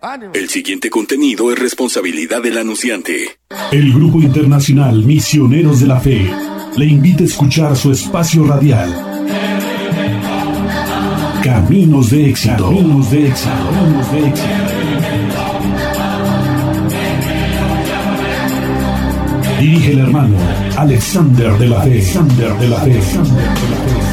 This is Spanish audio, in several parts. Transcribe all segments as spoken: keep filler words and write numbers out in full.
El siguiente contenido es responsabilidad del anunciante. El Grupo Internacional Misioneros de la Fe le invita a escuchar su espacio radial Caminos de Éxito. Caminos de Éxito. Caminos de Éxito. Dirige el hermano Alexander de la Fe. Alexander de la Fe. Alexander de la Fe.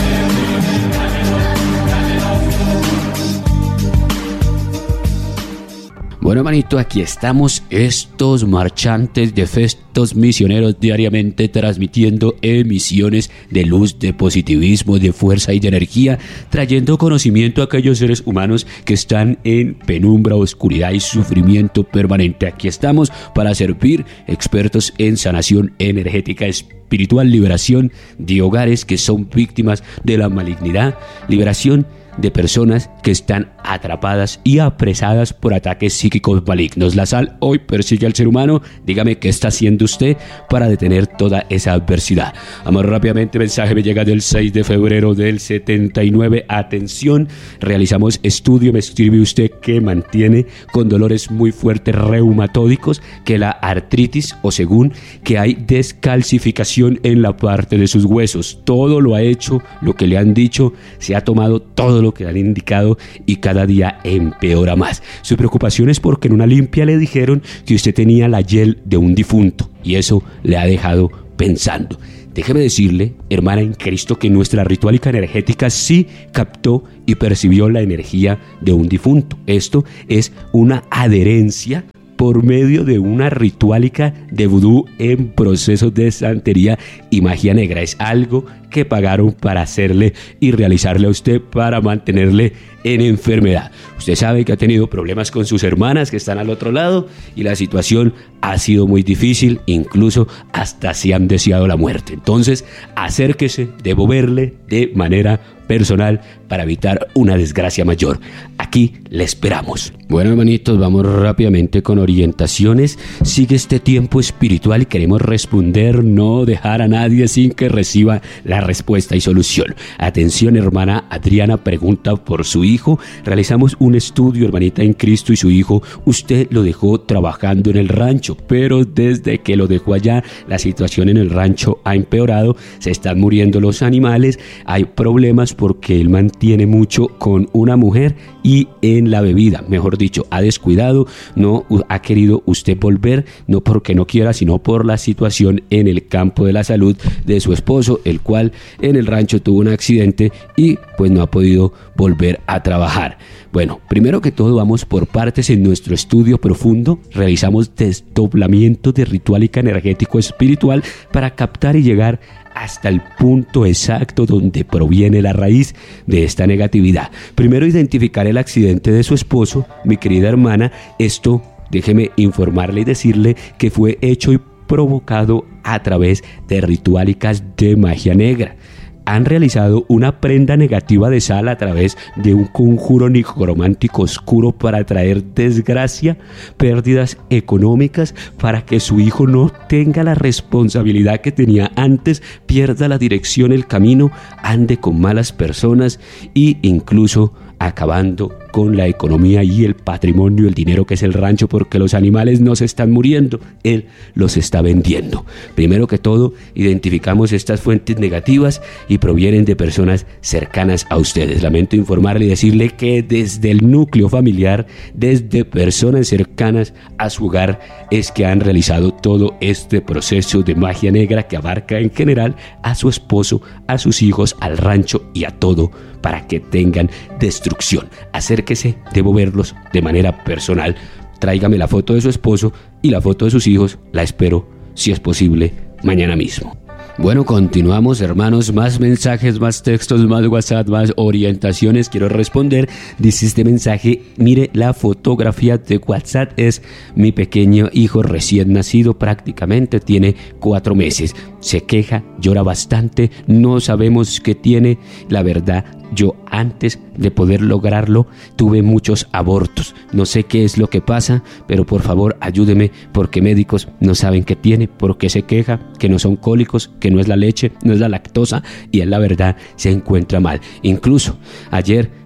Bueno, hermanito, aquí estamos, estos marchantes de fe, estos misioneros diariamente transmitiendo emisiones de luz, de positivismo, de fuerza y de energía, trayendo conocimiento a aquellos seres humanos que están en penumbra, oscuridad y sufrimiento permanente. Aquí estamos para servir, expertos en sanación energética espiritual, liberación de hogares que son víctimas de la malignidad, liberación de personas que están atrapadas y apresadas por ataques psíquicos malignos. La sal hoy persigue al ser humano. Dígame qué está haciendo usted para detener toda esa adversidad. Vamos rápidamente, mensaje me llega del seis de febrero del setenta y nueve. Atención, realizamos estudio, me escribe usted que mantiene con dolores muy fuertes reumatódicos, que la artritis o según que hay descalcificación en la parte de sus huesos. Todo lo ha hecho, lo que le han dicho, se ha tomado todo lo que le han indicado y cada día empeora más. Su preocupación es porque en una limpia le dijeron que usted tenía la hiel de un difunto y eso le ha dejado pensando. Déjeme decirle, hermana en Cristo, que nuestra ritualica energética sí captó y percibió la energía de un difunto. Esto es una adherencia por medio de una ritualica de vudú en procesos de santería y magia negra. Es algo que pagaron para hacerle y realizarle a usted para mantenerle en enfermedad. Usted sabe que ha tenido problemas con sus hermanas que están al otro lado y la situación ha sido muy difícil, incluso hasta se han deseado la muerte. Entonces, acérquese, debo verle de manera personal para evitar una desgracia mayor. Aquí le esperamos. Bueno, hermanitos, vamos rápidamente con orientaciones. Sigue este tiempo espiritual y queremos responder, no dejar a nadie sin que reciba la respuesta y solución. Atención, hermana Adriana pregunta por su hijo. Realizamos un estudio, hermanita en Cristo, y su hijo, usted lo dejó trabajando en el rancho, pero desde que lo dejó allá, la situación en el rancho ha empeorado, se están muriendo los animales, hay problemas porque él mantiene mucho con una mujer y en la bebida, mejor dicho, ha descuidado, no ha querido usted volver, no porque no quiera, sino por la situación en el campo de la salud de su esposo, el cual en el rancho tuvo un accidente y pues no ha podido volver a trabajar. Bueno, primero que todo vamos por partes. En nuestro estudio profundo realizamos desdoblamiento de ritualica energético espiritual para captar y llegar hasta el punto exacto donde proviene la raíz de esta negatividad. Primero identificar el accidente de su esposo, mi querida hermana. Esto, déjeme informarle y decirle que fue hecho y provocado a través de ritualicas de magia negra. Han realizado una prenda negativa de sal a través de un conjuro necromántico oscuro para traer desgracia, pérdidas económicas, para que su hijo no tenga la responsabilidad que tenía antes, pierda la dirección, el camino, ande con malas personas e incluso acabando con la economía y el patrimonio, el dinero que es el rancho, porque los animales no se están muriendo, él los está vendiendo. Primero que todo, identificamos estas fuentes negativas y provienen de personas cercanas a ustedes. Lamento informarle y decirle que desde el núcleo familiar, desde personas cercanas a su hogar, es que han realizado todo este proceso de magia negra que abarca en general a su esposo, a sus hijos, al rancho y a todo, para que tengan destrucción. Acérquese, debo verlos de manera personal. Tráigame la foto de su esposo y la foto de sus hijos. La espero, si es posible, mañana mismo. Bueno, continuamos, hermanos, más mensajes, más textos, más WhatsApp, más orientaciones. Quiero responder. Dice este mensaje, mire, la fotografía de WhatsApp es mi pequeño hijo recién nacido, prácticamente tiene cuatro meses. Se queja, llora bastante, no sabemos qué tiene. La verdad, yo antes de poder lograrlo tuve muchos abortos. No sé qué es lo que pasa, pero por favor ayúdeme, porque médicos no saben qué tiene, por qué se queja, que no son cólicos, que no es la leche, no es la lactosa, y él la verdad se encuentra mal. Incluso ayer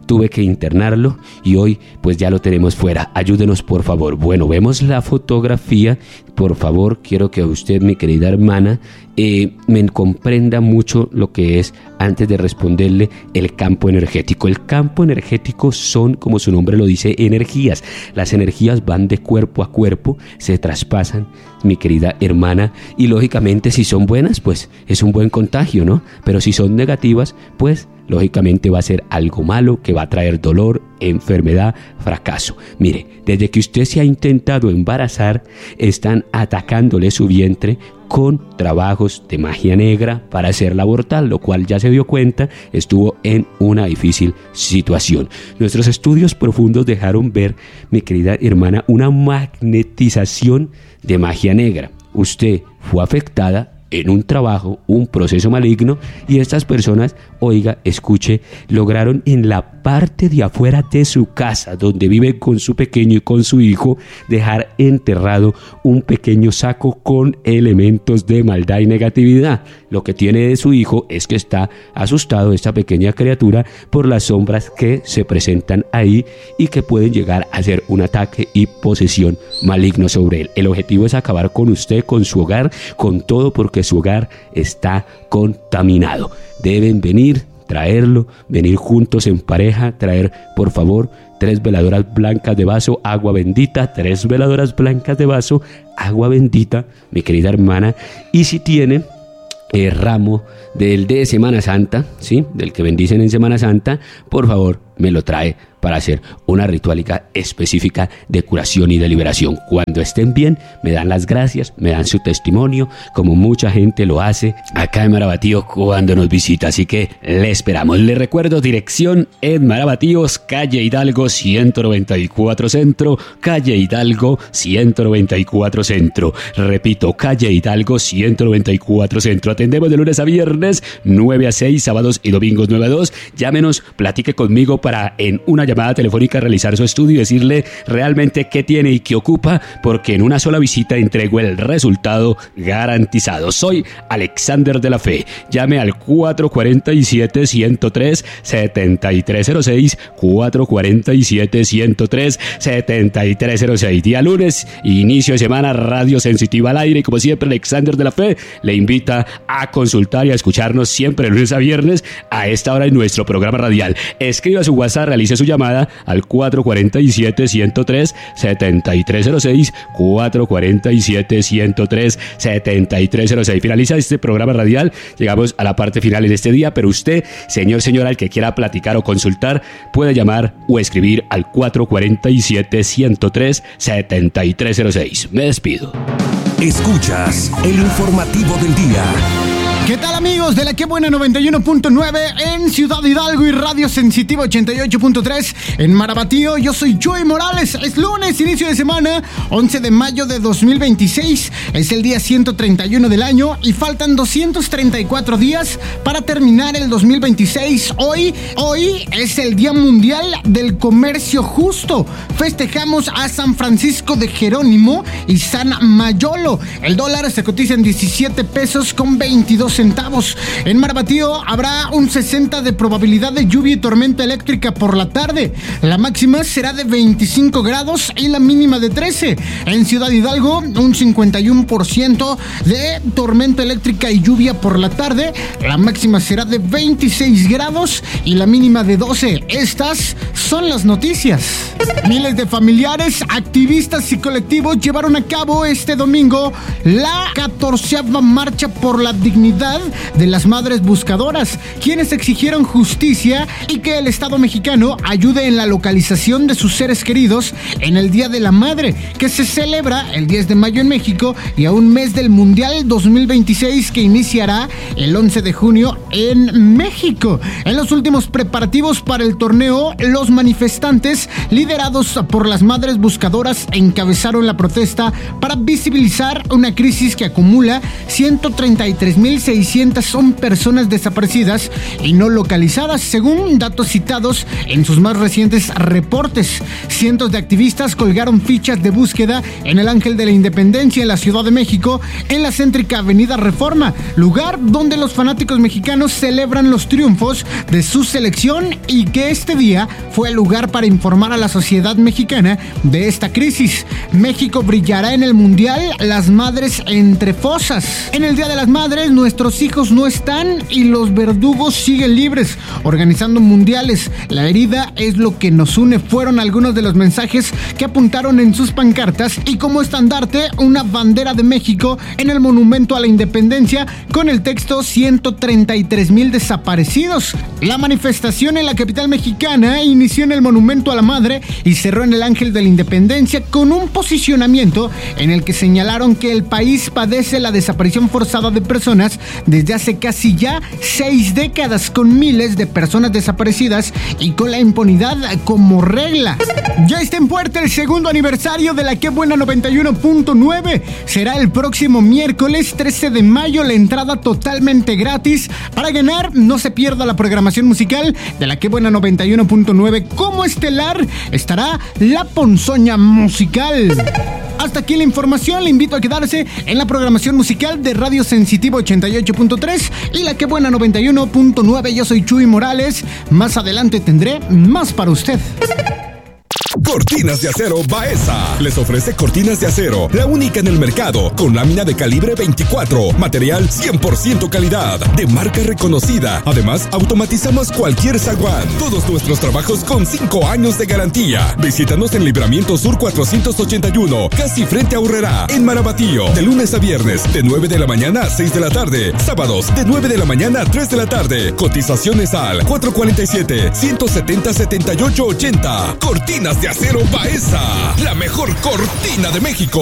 tuve que internarlo y hoy pues ya lo tenemos fuera. Ayúdenos por favor. Bueno, vemos la fotografía. Por favor, quiero que usted, mi querida hermana, eh, me comprenda mucho lo que es, antes de responderle, el campo energético. El campo energético son, como su nombre lo dice, energías. Las energías van de cuerpo a cuerpo, se traspasan, mi querida hermana, y lógicamente si son buenas, pues es un buen contagio, ¿no? Pero si son negativas, pues lógicamente va a ser algo malo que va a traer dolor, enfermedad, fracaso. Mire, desde que usted se ha intentado embarazar, están atacándole su vientre con trabajos de magia negra para hacerla abortar, lo cual ya se dio cuenta, estuvo en una difícil situación. Nuestros estudios profundos dejaron ver, mi querida hermana, una magnetización de magia negra. Usted fue afectada en un trabajo, un proceso maligno, y estas personas, oiga, escuche, lograron en la parte de afuera de su casa, donde vive con su pequeño y con su hijo, dejar enterrado un pequeño saco con elementos de maldad y negatividad. Lo que tiene de su hijo es que está asustado esta pequeña criatura por las sombras que se presentan ahí y que pueden llegar a ser un ataque y posesión maligno sobre él. El objetivo es acabar con usted, con su hogar, con todo, porque su hogar está contaminado. Deben venir, traerlo, venir juntos en pareja, traer por favor tres veladoras blancas de vaso, agua bendita, tres veladoras blancas de vaso, agua bendita, mi querida hermana, y si tienen el ramo del de Semana Santa, ¿sí? Del que bendicen en Semana Santa, por favor me lo trae para hacer una ritualica específica de curación y de liberación. Cuando estén bien, me dan las gracias, me dan su testimonio, como mucha gente lo hace acá en Marabatío cuando nos visita. Así que le esperamos. Le recuerdo, dirección en Marabatíos, calle Hidalgo ciento noventa y cuatro Centro, calle Hidalgo ciento noventa y cuatro Centro. Repito, calle Hidalgo ciento noventa y cuatro Centro. Atendemos de lunes a viernes, nueve a seis, sábados y domingos nueve a dos. Llámenos, platique conmigo para en una llamada telefónica realizar su estudio y decirle realmente qué tiene y qué ocupa, porque en una sola visita entrego el resultado garantizado. Soy Alexander de la Fe. Llame al cuatro cuatro siete, uno cero tres, siete tres cero seis, cuatro cuatro siete, uno cero tres, siete tres cero seis. Día lunes, inicio de semana, Radio Sensitiva al aire, y como siempre Alexander de la Fe le invita a consultar y a escucharnos siempre de lunes a viernes a esta hora en nuestro programa radial. Escriba su WhatsApp, realice su llamada al cuatro cuatro siete, uno cero tres, siete tres cero seis, cuatro cuatro siete, uno cero tres, siete tres cero seis. Finaliza este programa radial, llegamos a la parte final de este día, pero usted, señor, señora, el que quiera platicar o consultar, puede llamar o escribir al cuatro cuatro siete, uno cero tres, siete tres cero seis. Me despido. Escuchas el informativo del día. ¿Qué tal, amigos de la Que Buena noventa y uno punto nueve en Ciudad Hidalgo y Radio Sensitiva ochenta y ocho punto tres en Marabatío? Yo soy Joey Morales. Es lunes, inicio de semana, once de mayo de dos mil veintiséis. Es el día ciento treinta y uno del año y faltan doscientos treinta y cuatro días para terminar el dos mil veintiséis. Hoy, hoy es el Día Mundial del Comercio Justo. Festejamos a San Francisco de Jerónimo y San Mayolo. El dólar se cotiza en diecisiete pesos con veintidós centavos. En Marabatío habrá un sesenta de probabilidad de lluvia y tormenta eléctrica por la tarde. La máxima será de veinticinco grados y la mínima de trece. En Ciudad Hidalgo, un cincuenta y uno por ciento de tormenta eléctrica y lluvia por la tarde. La máxima será de veintiséis grados y la mínima de doce. Estas son las noticias. Miles de familiares, activistas y colectivos llevaron a cabo este domingo la catorceava marcha por la dignidad de las madres buscadoras, quienes exigieron justicia y que el Estado mexicano ayude en la localización de sus seres queridos en el Día de la Madre, que se celebra el diez de mayo en México y a un mes del Mundial dos mil veintiséis, que iniciará el once de junio en México. En los últimos preparativos para el torneo, los manifestantes, liderados por las madres buscadoras, encabezaron la protesta para visibilizar una crisis que acumula ciento treinta y tres mil seiscientos seiscientas son personas desaparecidas y no localizadas, según datos citados en sus más recientes reportes. Cientos de activistas colgaron fichas de búsqueda en el Ángel de la Independencia en la Ciudad de México, en la céntrica Avenida Reforma, lugar donde los fanáticos mexicanos celebran los triunfos de su selección, y que este día fue el lugar para informar a la sociedad mexicana de esta crisis. México brillará en el Mundial, las madres entre fosas. En el Día de las Madres, nuestros hijos no están y los verdugos siguen libres, organizando mundiales. La herida es lo que nos une, fueron algunos de los mensajes que apuntaron en sus pancartas, y como estandarte una bandera de México en el Monumento a la Independencia con el texto ciento treinta y tres mil desaparecidos. La manifestación en la capital mexicana inició en el Monumento a la Madre y cerró en el Ángel de la Independencia con un posicionamiento en el que señalaron que el país padece la desaparición forzada de personas desde hace casi ya seis décadas, con miles de personas desaparecidas y con la impunidad como regla. Ya está en puerta el segundo aniversario de la Qué Buena noventa y uno punto nueve. Será el próximo miércoles trece de mayo, la entrada totalmente gratis. Para ganar, no se pierda la programación musical de la Qué Buena noventa y uno punto nueve. Como estelar estará La Ponzoña Musical. Hasta aquí la información, le invito a quedarse en la programación musical de Radio Sensitivo ochenta y ocho punto tres y la Qué Buena noventa y uno punto nueve. Yo soy Chuy Morales, más adelante tendré más para usted. Cortinas de Acero Baeza les ofrece cortinas de acero, la única en el mercado, con lámina de calibre veinticuatro, material cien por ciento calidad, de marca reconocida. Además, automatizamos cualquier zaguán. Todos nuestros trabajos con cinco años de garantía. Visítanos en Libramiento Sur cuatrocientos ochenta y uno, casi frente a Urrera, en Marabatío, de lunes a viernes, de nueve de la mañana a seis de la tarde. Sábados, de nueve de la mañana a tres de la tarde. Cotizaciones al cuatro cuatro siete, uno siete cero, siete ocho ocho cero. Cortinas de Acero Baeza, la mejor cortina de México.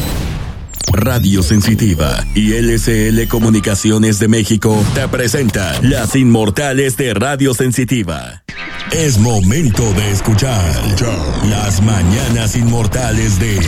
Radio Sensitiva y L S L Comunicaciones de México te presenta Las Inmortales de Radio Sensitiva. Es momento de escuchar Las Mañanas Inmortales de